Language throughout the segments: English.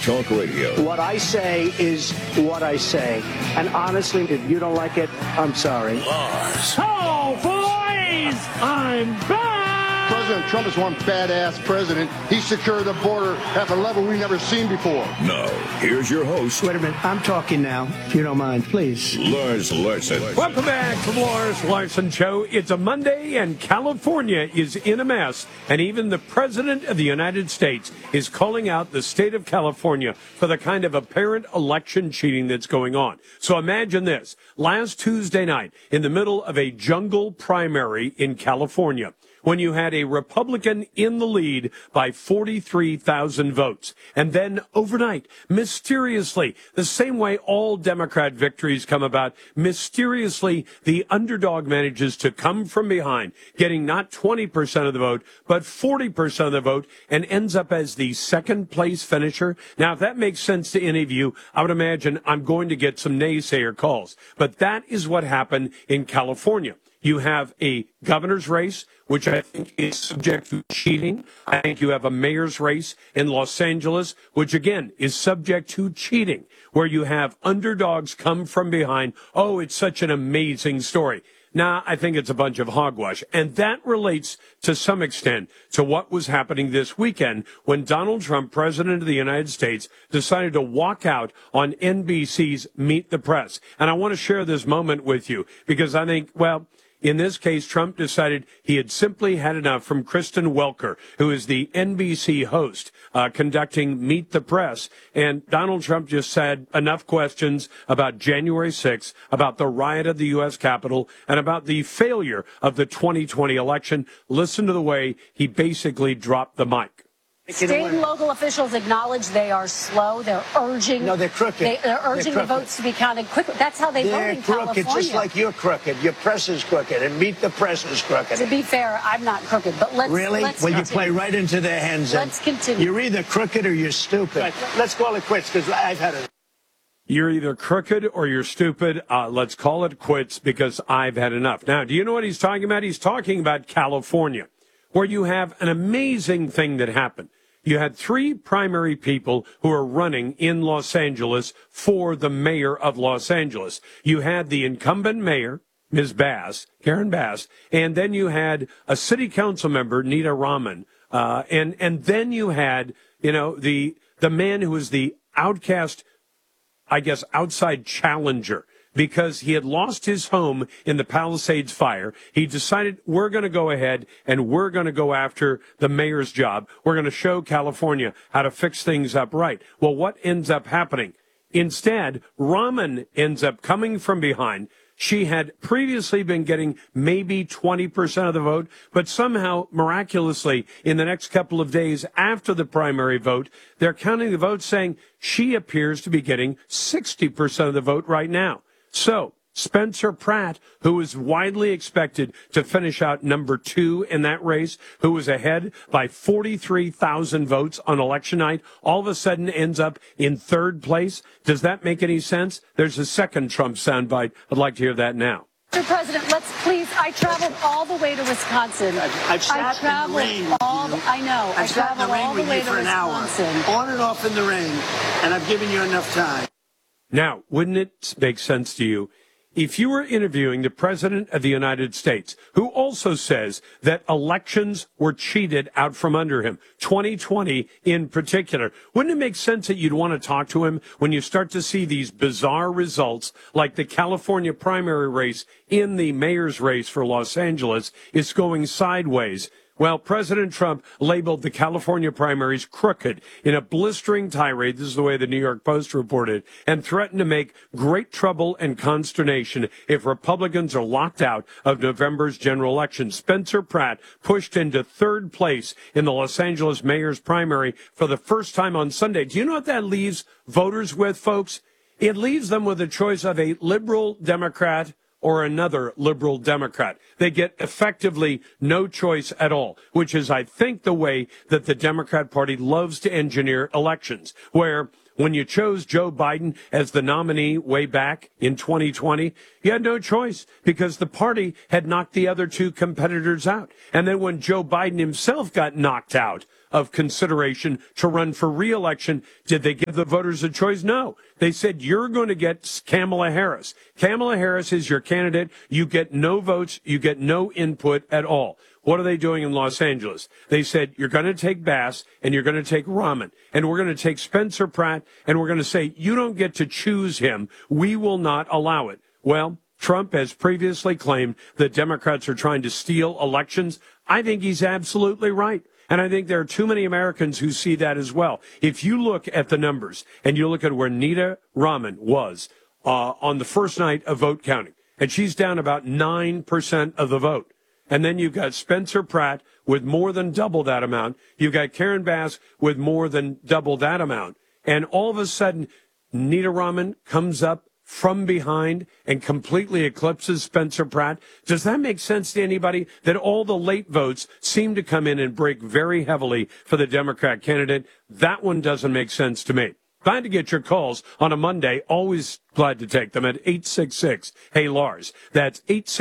Talk Radio. What I say is what I say. And honestly, if you don't like it, I'm sorry. Lars. Oh, boys! I'm back! President Trump is one badass president. He secured the border at a level we've never seen before. Now, here's your host. Wait a minute. I'm talking now, if you don't mind, please. Lars Larson. Welcome back to the Lars Larson Show. It's a Monday, and California is in a mess. And even the President of the United States is calling out the state of California for the kind of apparent election cheating that's going on. So imagine this. Last Tuesday night, in the middle of a jungle primary in California, when you had a Republican in the lead by 43,000 votes. And then overnight, mysteriously, the same way all Democrat victories come about, mysteriously, the underdog manages to come from behind, getting not 20% of the vote, but 40% of the vote, and ends up as the second place finisher. Now, if that makes sense to any of you, I would imagine I'm going to get some naysayer calls. But that is what happened in California. You have a governor's race, which I think is subject to cheating. I think you have a mayor's race in Los Angeles, which again is subject to cheating, where you have underdogs come from behind. Oh, it's such an amazing story. Nah, I think it's a bunch of hogwash. And that relates to some extent to what was happening this weekend when Donald Trump, President of the United States, decided to walk out on NBC's Meet the Press. And I want to share this moment with you because I think, well, in this case, Trump decided he had simply had enough from Kristen Welker, who is the NBC host conducting Meet the Press. And Donald Trump just said enough questions about January 6th, about the riot at the U.S. Capitol, and about the failure of the 2020 election. Listen to the way he basically dropped the mic. State and local officials acknowledge they are slow. They're urging. No, they're crooked. They're urging the votes to be counted quickly. That's how they vote in California. They're crooked, just like you're crooked. Your press is crooked, and Meet the Press is crooked. To be fair, I'm not crooked, but let's really. Let's well, continue. You play right into their hands. Let's continue. You're either crooked or you're stupid. Right. Let's call it quits because I've had it. You're either crooked or you're stupid. Let's call it quits because I've had enough. Now, do you know what he's talking about? He's talking about California, where you have an amazing thing that happened. You had three primary people who are running in Los Angeles for the mayor of Los Angeles. You had the incumbent mayor, Ms. Bass, Karen Bass, and then you had a city council member, Nita Raman, and then you had, the man who was the outcast, I guess, outside challenger. Because he had lost his home in the Palisades fire, he decided we're going to go ahead and we're going to go after the mayor's job. We're going to show California how to fix things up right. Well, what ends up happening? Instead, Raman ends up coming from behind. She had previously been getting maybe 20% of the vote, but somehow, miraculously, in the next couple of days after the primary vote, they're counting the votes saying she appears to be getting 60% of the vote right now. So, Spencer Pratt, who was widely expected to finish out number 2 in that race, who was ahead by 43,000 votes on election night, all of a sudden ends up in third place. Does that make any sense? There's a second Trump soundbite. I'd like to hear that now. Mr. President, let's please. I traveled all the way to Wisconsin. I've sat in the rain with you. I know. I've sat in the rain with you for an hour, on and off in the rain, and I've given you enough time. Now, wouldn't it make sense to you if you were interviewing the President of the United States, who also says that elections were cheated out from under him, 2020 in particular? Wouldn't it make sense that you'd want to talk to him when you start to see these bizarre results, like the California primary race in the mayor's race for Los Angeles is going sideways? Well, President Trump labeled the California primaries crooked in a blistering tirade, this is the way the New York Post reported, and threatened to make great trouble and consternation if Republicans are locked out of November's general election. Spencer Pratt pushed into third place in the Los Angeles mayor's primary for the first time on Sunday. Do you know what that leaves voters with, folks? It leaves them with a choice of a liberal Democrat or another liberal Democrat. They get effectively no choice at all, which is, I think, the way that the Democrat Party loves to engineer elections, where when you chose Joe Biden as the nominee way back in 2020, you had no choice because the party had knocked the other two competitors out. And then when Joe Biden himself got knocked out of consideration to run for re-election. Did they give the voters a choice? No. They said, you're going to get Kamala Harris. Kamala Harris is your candidate. You get no votes. You get no input at all. What are they doing in Los Angeles? They said, you're going to take Bass and you're going to take Rahman and we're going to take Spencer Pratt and we're going to say, you don't get to choose him. We will not allow it. Well, Trump has previously claimed that Democrats are trying to steal elections. I think he's absolutely right. And I think there are too many Americans who see that as well. If you look at the numbers and you look at where Nita Rahman was on the first night of vote counting, and she's down about 9% of the vote. And then you've got Spencer Pratt with more than double that amount. You've got Karen Bass with more than double that amount. And all of a sudden, Nita Rahman comes up from behind and completely eclipses Spencer Pratt. Does that make sense to anybody? That all the late votes seem to come in and break very heavily for the Democrat candidate? That one doesn't make sense to me. Glad to get your calls on a Monday. Always glad to take them at 866-HEY-LARS. That's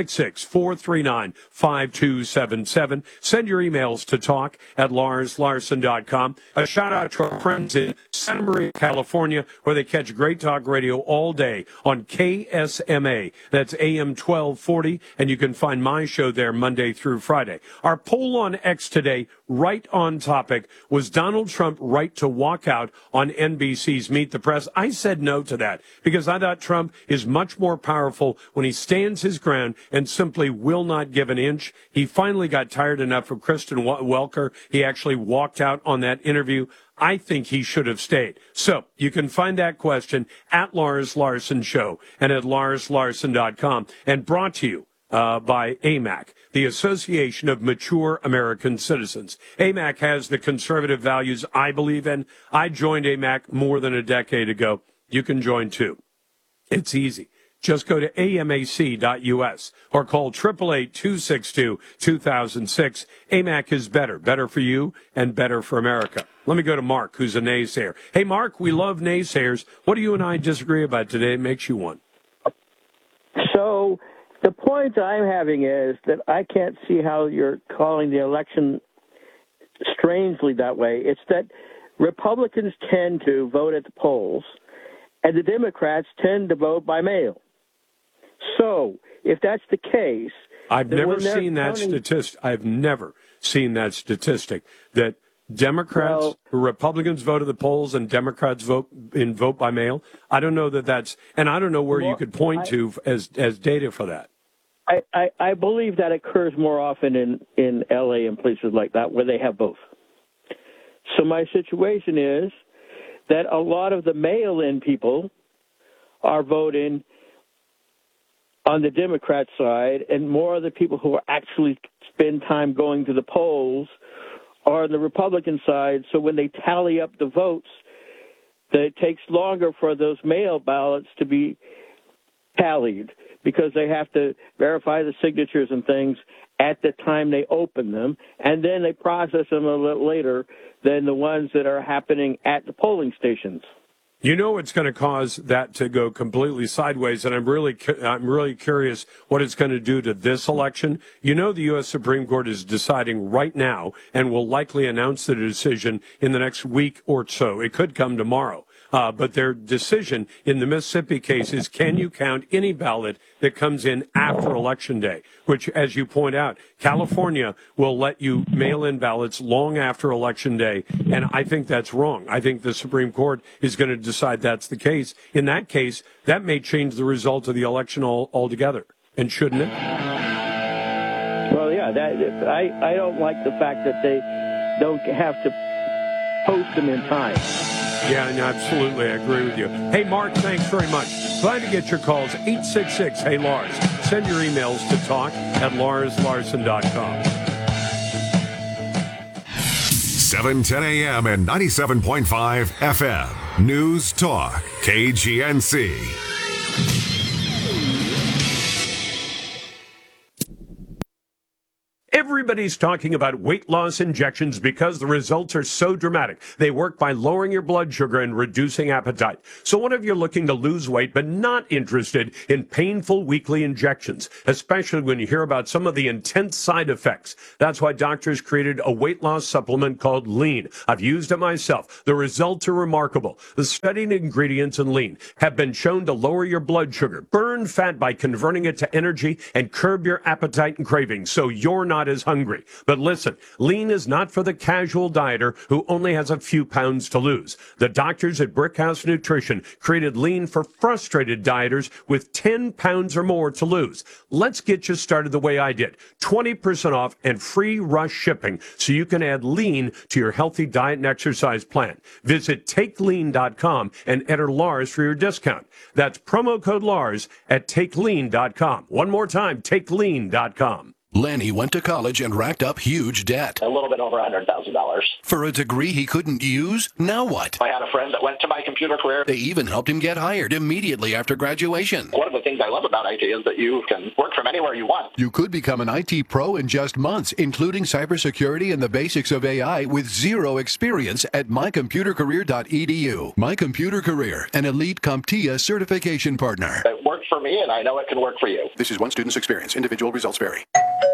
866-439-5277. Send your emails to talk@LarsLarson.com. A shout out to our friends in Santa Maria, California, where they catch Great Talk Radio all day on KSMA. That's AM 1240, and you can find my show there Monday through Friday. Our poll on X today, right on topic, was Donald Trump right to walk out on NBC's Meet the Press? I said no to that because I thought Trump is much more powerful when he stands his ground and simply will not give an inch. He finally got tired enough of Kristen Welker. He actually walked out on that interview. I think he should have stayed. So you can find that question at Lars Larson Show and at LarsLarson.com, and brought to you by AMAC, the Association of Mature American Citizens. AMAC has the conservative values I believe in. I joined AMAC more than a decade ago. You can join too. It's easy. Just go to amac.us or call 888-262-2006. AMAC is better. Better for you and better for America. Let me go to Mark, who's a naysayer. Hey, Mark, we love naysayers. What do you and I disagree about today that makes you one? So the point I'm having is that I can't see how you're calling the election strangely that way. It's that Republicans tend to vote at the polls, and the Democrats tend to vote by mail. So if that's the case, I've never seen that statistic. I've never seen that statistic that Democrats, Republicans vote at the polls and Democrats vote by mail. I don't know that that's, and I don't know where you could point to as data for that. I believe that occurs more often in L.A. and places like that where they have both. So my situation is that a lot of the mail-in people are voting on the Democrat side, and more of the people who actually spend time going to the polls are on the Republican side. So when they tally up the votes, it takes longer for those mail ballots to be tallied because they have to verify the signatures and things at the time they open them, and then they process them a little later than the ones that are happening at the polling stations. You know it's going to cause that to go completely sideways, and I'm really curious what it's going to do to this election. You know the U.S. Supreme Court is deciding right now and will likely announce the decision in the next week or so. It could come tomorrow. But their decision in the Mississippi case is, can you count any ballot that comes in after Election Day? Which, as you point out, California will let you mail in ballots long after Election Day, and I think that's wrong. I think the Supreme Court is going to decide that's the case. In that case, that may change the result of the election altogether, and shouldn't it? Well, yeah, I don't like the fact that they don't have to post them in time. Yeah, no, absolutely. I agree with you. Hey, Mark, thanks very much. Glad to get your calls. 866-HEY-LARS. Send your emails to talk@LarsLarson.com. 710 a.m. and 97.5 FM. News Talk, KGNC. Everybody Everybody's talking about weight loss injections because the results are so dramatic. They work by lowering your blood sugar and reducing appetite. So what if you're looking to lose weight but not interested in painful weekly injections, especially when you hear about some of the intense side effects? That's why doctors created a weight loss supplement called Lean. I've used it myself. The results are remarkable. The studied ingredients in Lean have been shown to lower your blood sugar, burn fat by converting it to energy, and curb your appetite and cravings so you're not as hungry. But listen, Lean is not for the casual dieter who only has a few pounds to lose. The doctors at Brickhouse Nutrition created Lean for frustrated dieters with 10 pounds or more to lose. Let's get you started the way I did. 20% off and free rush shipping so you can add Lean to your healthy diet and exercise plan. Visit TakeLean.com and enter Lars for your discount. That's promo code Lars at TakeLean.com. One more time, TakeLean.com. Lenny went to college and racked up huge debt. A little bit over $100,000. For a degree he couldn't use? Now what? I had a friend that went to my computer career. They even helped him get hired immediately after graduation. One of the things I love about IT is that you can work from anywhere you want. You could become an IT pro in just months, including cybersecurity and the basics of AI with zero experience at mycomputercareer.edu. My Computer Career, an elite CompTIA certification partner. It worked for me, and I know it can work for you. This is one student's experience. Individual results vary.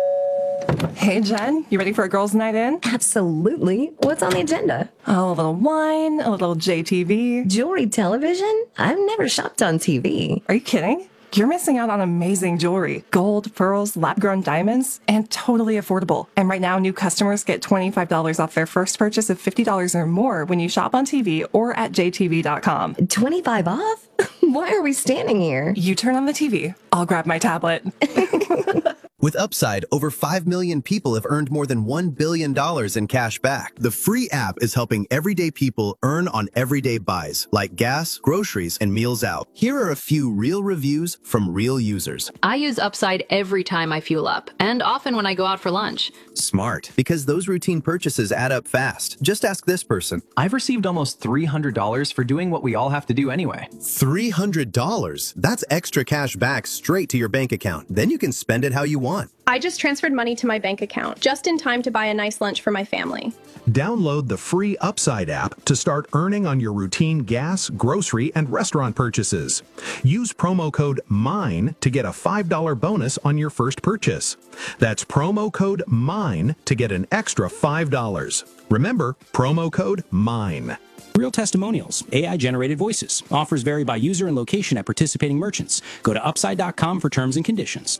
Hey, Jen, you ready for a girls' night in? Absolutely. What's on the agenda? Oh, a little wine, a little JTV. Jewelry television? I've never shopped on TV. Are you kidding? You're missing out on amazing jewelry. Gold, pearls, lab-grown diamonds, and totally affordable. And right now, new customers get $25 off their first purchase of $50 or more when you shop on TV or at jtv.com. 25 off? Why are we standing here? You turn on the TV. I'll grab my tablet. With Upside, over 5 million people have earned more than $1 billion in cash back. The free app is helping everyday people earn on everyday buys, like gas, groceries, and meals out. Here are a few real reviews from real users. I use Upside every time I fuel up, and often when I go out for lunch. Smart, because those routine purchases add up fast. Just ask this person. I've received almost $300 for doing what we all have to do anyway. $300? That's extra cash back straight to your bank account. Then you can spend it how you want. I just transferred money to my bank account, just in time to buy a nice lunch for my family. Download the free Upside app to start earning on your routine gas, grocery, and restaurant purchases. Use promo code MINE to get a $5 bonus on your first purchase. That's promo code MINE to get an extra $5. Remember, promo code MINE. Real testimonials, AI-generated voices. Offers vary by user and location at participating merchants. Go to Upside.com for terms and conditions.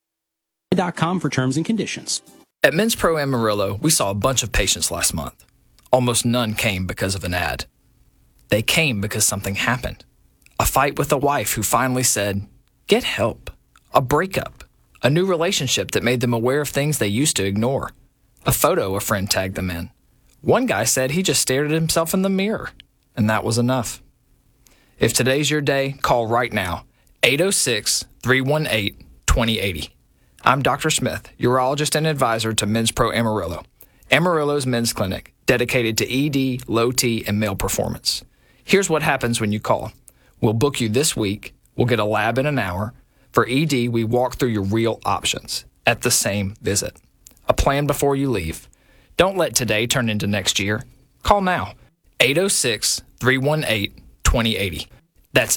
For terms and conditions. At Men's Pro Amarillo, we saw a bunch of patients last month. Almost none came because of an ad. They came because something happened. A fight with a wife who finally said, "Get help." A breakup. A new relationship that made them aware of things they used to ignore. A photo a friend tagged them in. One guy said he just stared at himself in the mirror, and that was enough. If today's your day, call right now. 806-318-2080. I'm Dr. Smith, urologist and advisor to Men's Pro Amarillo. Amarillo's men's clinic, dedicated to ED, low T, and male performance. Here's what happens when you call. We'll book you this week. We'll get a lab in an hour. For ED, we walk through your real options at the same visit. A plan before you leave. Don't let today turn into next year. Call now. 806-318-2080. That's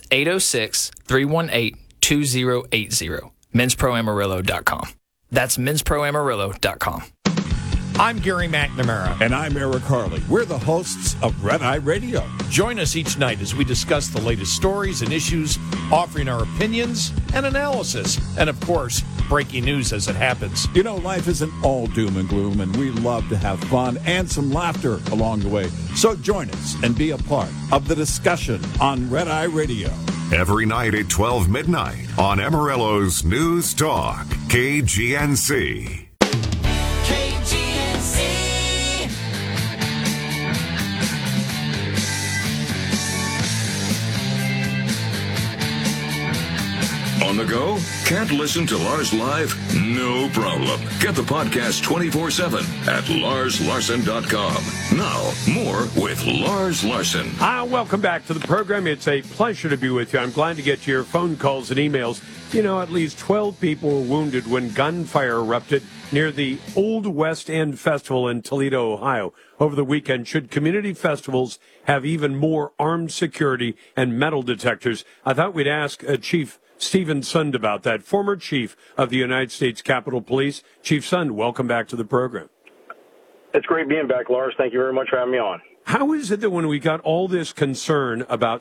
806-318-2080. MensProAmarillo.com. That's MensProAmarillo.com. I'm Gary McNamara. And I'm Eric Harley. We're the hosts of Red Eye Radio. Join us each night as we discuss the latest stories and issues, offering our opinions and analysis, and of course, breaking news as it happens. You know, life isn't all doom and gloom, and we love to have fun and some laughter along the way. So join us and be a part of the discussion on Red Eye Radio. Every night at 12 midnight on Amarillo's News Talk, KGNC. On the go? Can't listen to Lars live? No problem. Get the podcast 24/7 at LarsLarson.com. Now, more with Lars Larson. Welcome back to the program. It's a pleasure to be with you. I'm glad to get your phone calls and emails. You know, at least 12 people were wounded when gunfire erupted near the Old West End Festival in Toledo, Ohio, over the weekend. Should community festivals have even more armed security and metal detectors? I thought we'd ask Chief Stephen Sund about that, former chief of the United States Capitol Police. Chief Sund, welcome back to the program. It's great being back, Lars. Thank you very much for having me on. How is it that when we got all this concern about